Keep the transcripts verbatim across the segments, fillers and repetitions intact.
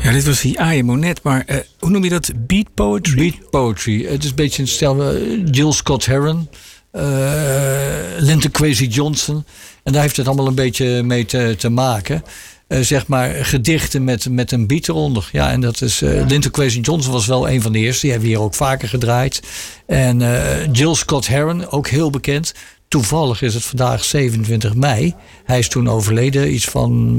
Ja, dit was die Aya Monet, maar uh, hoe noem je dat? Beat poetry? Beat poetry. Het is een beetje een stel. Uh, Jill Scott Heron, uh, Linton Kwesi Johnson. En daar heeft het allemaal een beetje mee te, te maken. Uh, zeg maar gedichten met, met een beat eronder. Ja, en dat is. Uh, Linton Kwesi Johnson was wel een van de eerste. Die hebben we hier ook vaker gedraaid. En uh, Jill Scott Heron, ook heel bekend. Toevallig is het vandaag zevenentwintig mei. Hij is toen overleden, iets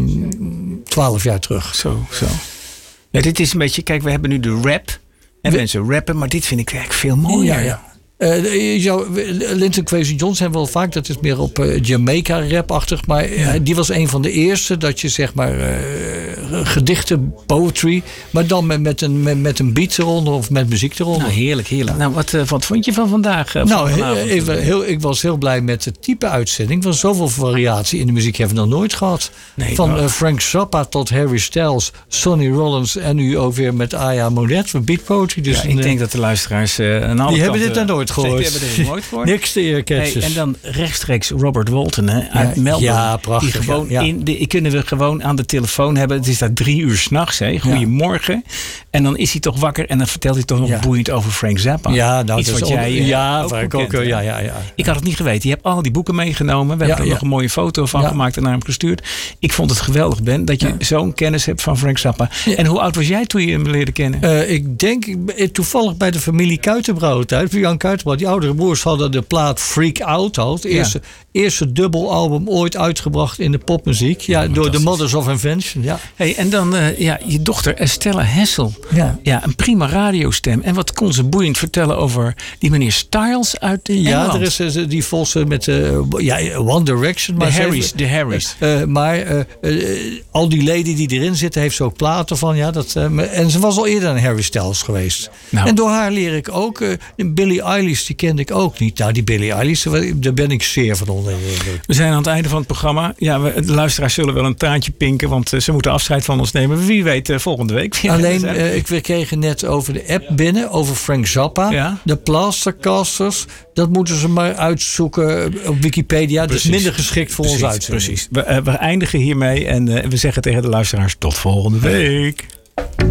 van twaalf jaar terug. Zo, zo. Ja, dit is een beetje, kijk, we hebben nu de rap. En we, mensen rappen, maar dit vind ik eigenlijk veel mooier. Ja, ja. Uh, jou, Linton Kwesi Johnson hebben we wel vaak, dat is meer op uh, Jamaica rap-achtig. Maar uh, die was een van de eerste dat je zeg maar uh, gedichten, poetry, maar dan met, met, een, met, met een beat eronder of met muziek eronder. Nou, heerlijk, heerlijk. Nou, wat, uh, wat vond je van vandaag? Uh, nou, van even, heel, ik was heel blij met het type uitzending. Want zoveel variatie in de muziek hebben we nog nooit gehad. Nee, van uh, Frank Zappa tot Harry Styles, Sonny Rollins en nu ook weer met Aya Monet van beat poetry. Dus ja, ik een, denk dat de luisteraars uh, een alle Die hebben dit dan nooit gehoord. Die hebben dit nooit gehoord. Niks te eer, hey, En dan rechtstreeks Robert Walton hè, uit ja, Melbourne. Ja, prachtig. Die gewoon ja. in de, kunnen we gewoon aan de telefoon hebben. Het is daar drie uur s'nachts. Goedemorgen. Ja. En dan is hij toch wakker en dan vertelt hij toch nog ja. boeiend over Frank Zappa. Ja, nou, iets dat wat is jij ook, ja, ook ik ook, ja, ja, ja. Ik had het niet geweten. Je hebt al die boeken meegenomen. We ja, hebben er ja. nog een mooie foto van ja. gemaakt en naar hem gestuurd. Ik vond het geweldig, Ben, dat je ja. zo'n kennis hebt van Frank Zappa. Ja. En hoe oud was jij toen je hem leerde kennen? Uh, ik denk ik, toevallig bij de familie Kuitenbrouw thuis. Jan Kuitenbrouw. Die oudere broers hadden de plaat Freak Out al. Het eerste, ja. eerste dubbelalbum ooit uitgebracht in de popmuziek. Ja, ja door de Mothers of Invention. Ja. Hey, en dan uh, ja, je dochter Estella Hessel. Ja. ja, een prima radiostem. En wat kon ze boeiend vertellen over die meneer Styles uit de Ja, Engeland. er is die volste met uh, ja, One Direction. De Harrys. De Harrys. Uh, maar uh, uh, al die leden die erin zitten, heeft ze ook platen van. Ja, dat, uh, en ze was al eerder een Harry Styles geweest. Nou. En door haar leer ik ook. Uh, Billie Eilish, die kende ik ook niet. Nou, die Billie Eilish, daar ben ik zeer van onder. We zijn aan het einde van het programma. Ja, we, de luisteraars zullen wel een traantje pinken, want uh, ze moeten afscheid van ons nemen. Wie weet uh, volgende week. Alleen, uh, ik we kregen net over de app binnen, over Frank Zappa. Ja? De Plastercasters, dat moeten ze maar uitzoeken op Wikipedia. Precies. Dat is minder geschikt voor precies, ons uitzending. Precies. We, uh, we eindigen hiermee en uh, we zeggen tegen de luisteraars tot volgende week.